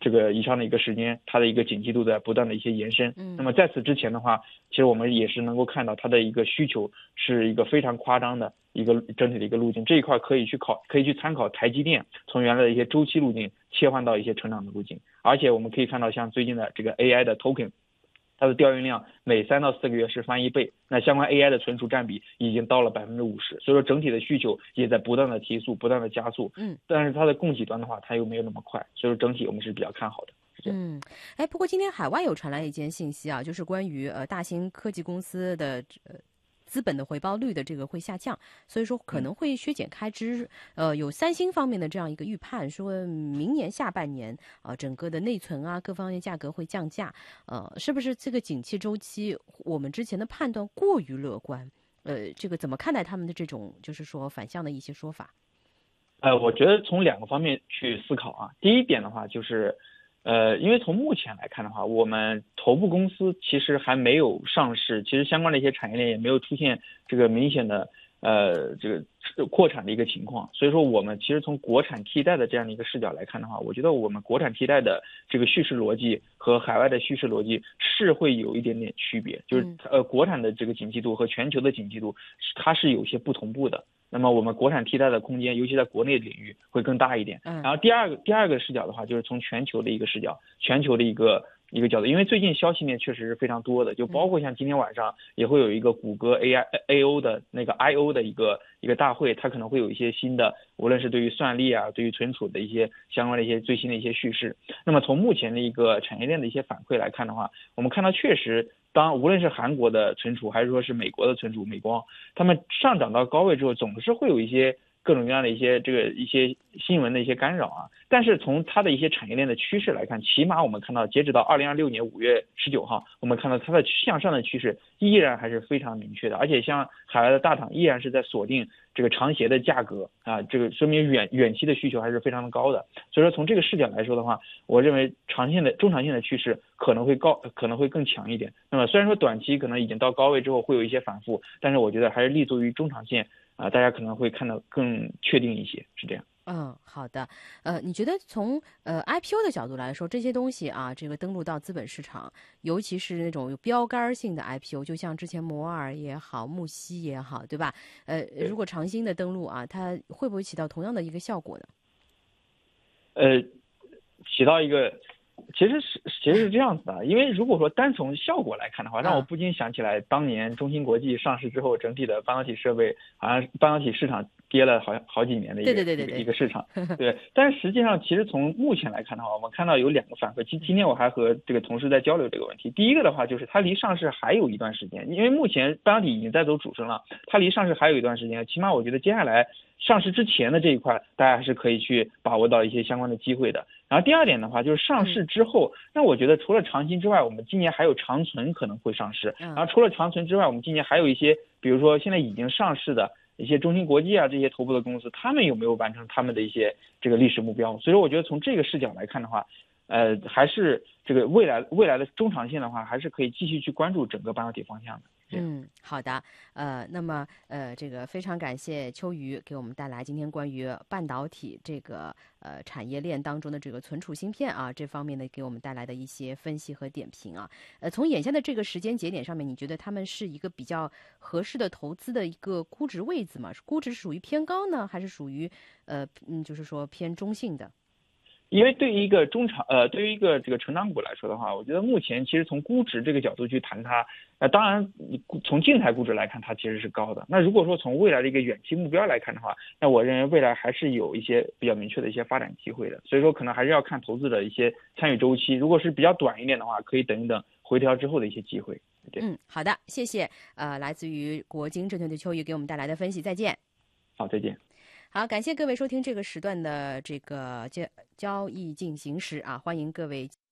这个以上的一个时间，它的一个景气度在不断的一些延伸。那么在此之前的话，其实我们也是能够看到它的一个需求是一个非常夸张的一个整体的一个路径。这一块可以去参考台积电从原来的一些周期路径切换到一些成长的路径。而且我们可以看到，像最近的这个 AI 的 token，它的调用量每3到4个月是翻1倍，那相关 AI 的存储占比已经到了50%，所以说整体的需求也在不断的提速，不断的加速。但是它的供给端的话，它又没有那么快，所以说整体我们是比较看好的。 不过今天海外有传来一件信息啊，就是关于大型科技公司的资本的回报率的这个会下降，所以说可能会削减开支。有三星方面的这样一个预判，说明年下半年整个的内存啊各方面价格会降价。是不是这个景气周期我们之前的判断过于乐观？这个怎么看待他们的这种就是说反向的一些说法？ 我觉得从2个方面去思考啊。第一点的话就是。因为从目前来看的话，我们头部公司其实还没有上市，其实相关的一些产业链也没有出现这个明显的这个扩产的一个情况，所以说我们其实从国产替代的这样的一个视角来看的话，我觉得我们国产替代的这个叙事逻辑和海外的叙事逻辑是会有一点点区别，就是国产的这个景气度和全球的景气度它是有些不同步的。那么我们国产替代的空间，尤其在国内领域会更大一点。然后第二个视角的话，就是从全球的一个视角，全球的一个角度，因为最近消息面确实是非常多的，就包括像今天晚上也会有一个谷歌 AO 的那个 IO 的一个大会，它可能会有一些新的，无论是对于算力啊，对于存储的一些相关的一些最新的一些叙事。那么从目前的一个产业链的一些反馈来看的话，我们看到确实。无论是韩国的存储还是说是美国的存储美光，他们上涨到高位之后，总是会有一些各种各样的一些新闻的一些干扰啊。但是从它的一些产业链的趋势来看，起码我们看到截止到2026年5月19号，我们看到它的向上的趋势依然还是非常明确的，而且像海外的大厂依然是在锁定这个长协的价格啊，这个说明远期的需求还是非常的高的。所以说从这个视角来说的话，我认为中长线的趋势可能会更强一点。那么虽然说短期可能已经到高位之后会有一些反复，但是我觉得还是立足于中长线大家可能会看到更确定一些，是这样。 好的。你觉得从IPO 的角度来说，这些东西啊，这个登陆到资本市场，尤其是那种有标杆性的 IPO， 就像之前摩尔也好，木西也好，对吧？如果长兴的登陆啊，它会不会起到同样的一个效果呢？ 起到一个。其实是这样子的，因为如果说单从效果来看的话，让我不禁想起来当年中芯国际上市之后，整体的半导体设备好像半导体市场跌了好几年的一个市场。对，但是实际上其实从目前来看的话，我们看到有2个反馈。今天我还和这个同事在交流这个问题。第一个的话就是它离上市还有一段时间，因为目前半导体已经在走主升了，它离上市还有一段时间，起码我觉得接下来上市之前的这一块，大家还是可以去把握到一些相关的机会的。然后第2点的话，就是上市之后，那我觉得除了长兴之外，我们今年还有长存可能会上市。然后除了长存之外，我们今年还有一些，比如说现在已经上市的一些中芯国际啊这些头部的公司，他们有没有完成他们的一些这个历史目标？所以说，我觉得从这个视角来看的话，还是这个未来的中长线的话，还是可以继续去关注整个半导体方向的。 好的。那么这个非常感谢秋雨给我们带来今天关于半导体这个产业链当中的这个存储芯片啊这方面的给我们带来的一些分析和点评啊。从眼下的这个时间节点上面，你觉得他们是一个比较合适的投资的一个估值位置吗？估值属于偏高呢，还是属于就是说偏中性的？ 因为对于一个对于一个这个成长股来说的话，我觉得目前其实从估值这个角度去谈它，当然从静态估值来看它其实是高的。那如果说从未来的一个远期目标来看的话，那我认为未来还是有一些比较明确的一些发展机会的。所以说可能还是要看投资者一些参与周期，如果是比较短一点的话，可以等一等回调之后的一些机会。对。 好的，谢谢。来自于国金证券的秋雨给我们带来的分析，再见。 好，再见。 好，感谢各位收听这个时段的这个交易进行时啊，欢迎各位。